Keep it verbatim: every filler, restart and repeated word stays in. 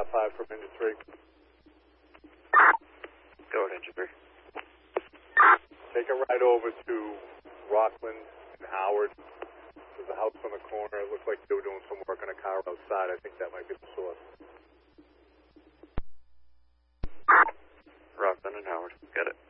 five from engine three. Go ahead, engine three. Take a ride over to Rockland and Howard. There's a house on the corner. It looks like they were doing some work on a car outside. I think that might be the source. Rockland and Howard. Got it.